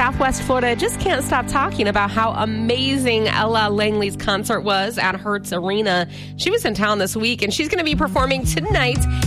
Southwest Florida just can't stop talking about how amazing Ella Langley's concert was at Hertz Arena. She was in town this week, and she's going to be performing tonight